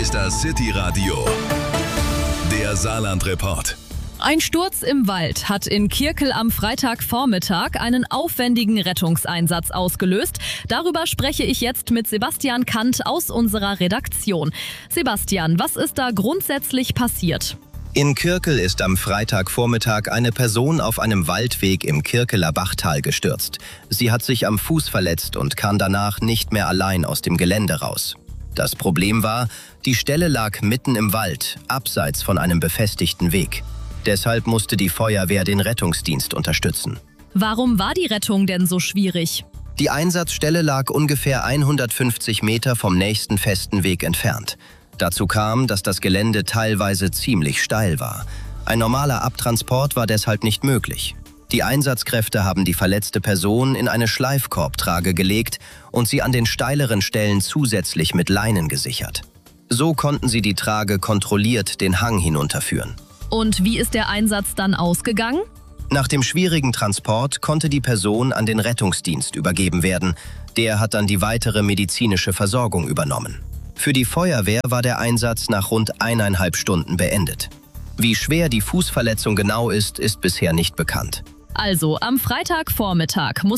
Mr. City Radio. Der Saarland-Report. Ein Sturz im Wald hat in Kirkel am Freitagvormittag einen aufwendigen Rettungseinsatz ausgelöst. Darüber spreche ich jetzt mit Sebastian Kant aus unserer Redaktion. Sebastian, was ist da grundsätzlich passiert? In Kirkel ist am Freitagvormittag eine Person auf einem Waldweg im Kirkeler Bachtal gestürzt. Sie hat sich am Fuß verletzt und kam danach nicht mehr allein aus dem Gelände raus. Das Problem war, die Stelle lag mitten im Wald, abseits von einem befestigten Weg. Deshalb musste die Feuerwehr den Rettungsdienst unterstützen. Warum war die Rettung denn so schwierig? Die Einsatzstelle lag ungefähr 150 Meter vom nächsten festen Weg entfernt. Dazu kam, dass das Gelände teilweise ziemlich steil war. Ein normaler Abtransport war deshalb nicht möglich. Die Einsatzkräfte haben die verletzte Person in eine Schleifkorbtrage gelegt und sie an den steileren Stellen zusätzlich mit Leinen gesichert. So konnten sie die Trage kontrolliert den Hang hinunterführen. Und wie ist der Einsatz dann ausgegangen? Nach dem schwierigen Transport konnte die Person an den Rettungsdienst übergeben werden. Der hat dann die weitere medizinische Versorgung übernommen. Für die Feuerwehr war der Einsatz nach rund 1,5 Stunden beendet. Wie schwer die Fußverletzung genau ist, ist bisher nicht bekannt. Also, am Freitagvormittag muss